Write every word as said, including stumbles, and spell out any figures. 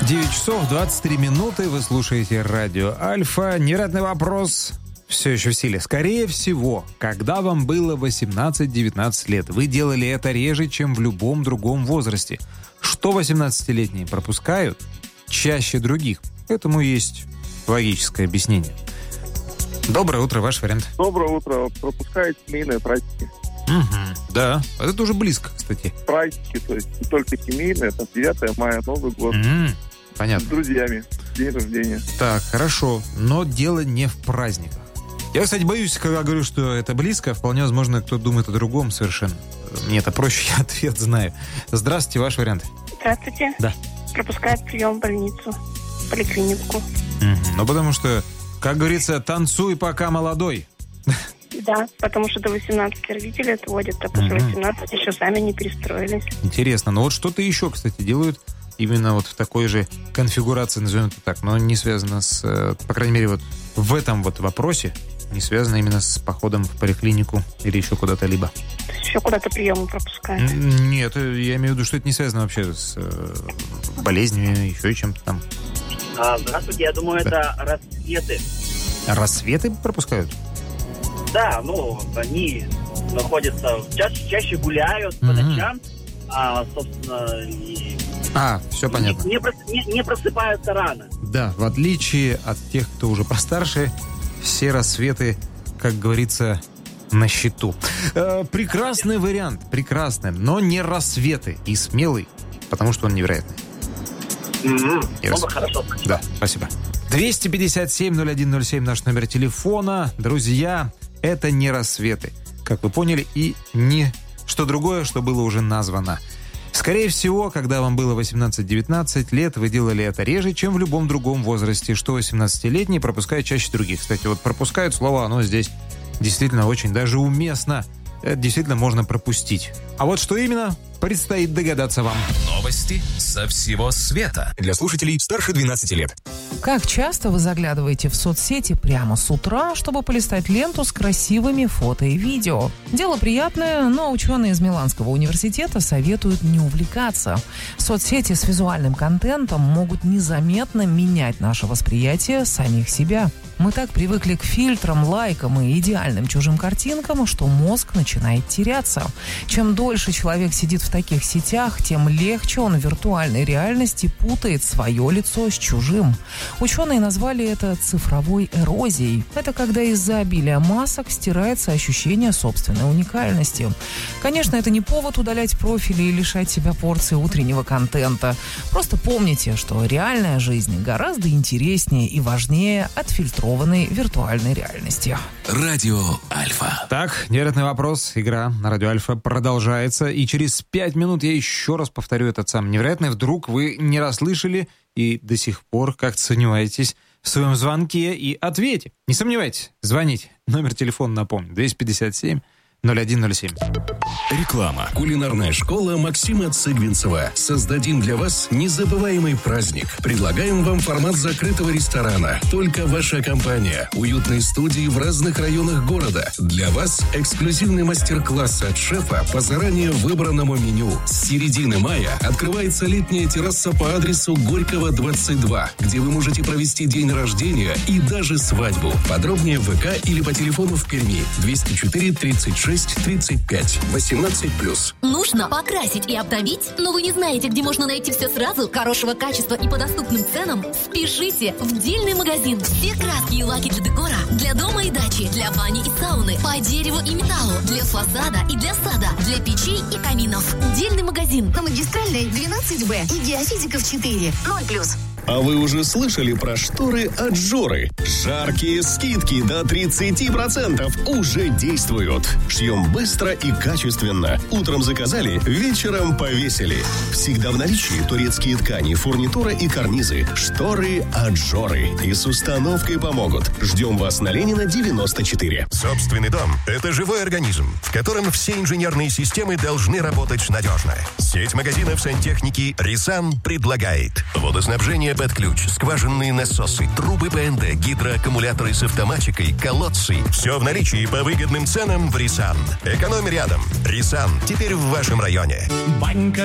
девять часов двадцать три минуты. Вы слушаете радио Альфа. Невероятный вопрос все еще в силе. Скорее всего, когда вам было восемнадцать-девятнадцать лет, вы делали это реже, чем в любом другом возрасте. Что восемнадцатилетние пропускают чаще других? Этому есть логическое объяснение. Доброе утро, ваш вариант. Доброе утро. Пропускают семейные праздники. Угу, да, это уже близко, кстати. Праздники, то есть не только семейные, это девятое мая, Новый год. Угу, понятно. С друзьями, день рождения. Так, хорошо, но дело не в праздниках. Я, кстати, боюсь, когда говорю, что это близко, вполне возможно, кто-то думает о другом совершенно. Мне это проще, я ответ знаю. Здравствуйте, ваш вариант. Здравствуйте. Да. Пропускает прием в больницу, в поликлинику. Угу, ну, потому что, как говорится, танцуй, пока молодой. Да, потому что до восемнадцати родители отводят, а после восемнадцати еще сами не перестроились. Интересно. Ну вот что-то еще, кстати, делают именно вот в такой же конфигурации, назовем это так, но не связано с, по крайней мере, вот в этом вот вопросе, не связано именно с походом в поликлинику или еще куда-то либо. То есть еще куда-то приемы пропускают? Нет, я имею в виду, что это не связано вообще с э, болезнями, еще и чем-то там. А, здравствуйте, я думаю, да. Это рассветы. Рассветы пропускают? Да, ну, они находятся, чаще, чаще гуляют mm-hmm. по ночам, а, собственно, и... А, все понятно. Не, не, не просыпаются рано. Да, в отличие от тех, кто уже постарше, все рассветы, как говорится, на счету. Э, прекрасный вариант, прекрасный, но не рассветы и смелый, потому что он невероятный. Mm-hmm. Ну, хорошо, спасибо. Да, спасибо. двести пятьдесят семь ноль один ноль семь наш номер телефона. Друзья, это не рассветы, как вы поняли, и не что другое, что было уже названо. Скорее всего, когда вам было восемнадцать-девятнадцать лет, вы делали это реже, чем в любом другом возрасте, что восемнадцатилетние пропускают чаще других. Кстати, вот пропускают слово, оно здесь действительно очень даже уместно. Это действительно можно пропустить. А вот что именно, предстоит догадаться вам. Новости со всего света. Для слушателей старше двенадцати лет. Как часто вы заглядываете в соцсети прямо с утра, чтобы полистать ленту с красивыми фото и видео? Дело приятное, но ученые из Миланского университета советуют не увлекаться. Соцсети с визуальным контентом могут незаметно менять наше восприятие самих себя. Мы так привыкли к фильтрам, лайкам и идеальным чужим картинкам, что мозг начинает теряться. Чем дольше человек сидит в таких сетях, тем легче он в виртуальной реальности путает свое лицо с чужим. Ученые назвали это цифровой эрозией. Это когда из-за обилия масок стирается ощущение собственной уникальности. Конечно, это не повод удалять профили и лишать себя порции утреннего контента. Просто помните, что реальная жизнь гораздо интереснее и важнее отфильтрованной виртуальной реальности. Радио Альфа. Так, невероятный вопрос. Игра на Радио Альфа продолжается. И через пять минут я еще раз повторю этот самый невероятный. Вдруг вы не расслышали и до сих пор как-то сомневаетесь в своем звонке и ответьте. Не сомневайтесь, звоните. Номер телефона, напомню, двести пятьдесят семь ноль один ноль семь. Реклама. Кулинарная школа Максима Цыгвинцева. Создадим для вас незабываемый праздник. Предлагаем вам формат закрытого ресторана. Только ваша компания. Уютные студии в разных районах города. Для вас эксклюзивный мастер-класс от шефа по заранее выбранному меню. С середины мая открывается летняя терраса по адресу Горького, двадцать два, где вы можете провести день рождения и даже свадьбу. Подробнее в ВК или по телефону в Перми двести четыре тридцать шесть тридцать пять. восемнадцать плюс. Нужно покрасить и обновить, но вы не знаете, где можно найти все сразу, хорошего качества и по доступным ценам? Спешите в Дельный магазин. Все краски и лаки для декора, для дома и дачи, для бани и сауны, по дереву и металлу, для фасада и для сада, для печей и каминов. Дельный магазин. На Магистральной двенадцать Б и Геофизиков четыре. ноль плюс. А вы уже слышали про шторы от Жоры? Жаркие скидки до тридцать процентов уже действуют. Шьем быстро и качественно. Утром заказали, вечером повесили. Всегда в наличии турецкие ткани, фурнитура и карнизы. Шторы от Жоры. И с установкой помогут. Ждем вас на Ленина, девяносто четыре. Собственный дом – это живой организм, в котором все инженерные системы должны работать надежно. Сеть магазинов сантехники «Рисан» предлагает водоснабжение под ключ, скважинные насосы, трубы ПНД, гидроаккумуляторы с автоматикой, колодцы. Все в наличии по выгодным ценам в «Рисан». Экономь рядом. «Рисан» теперь в вашем районе. Банька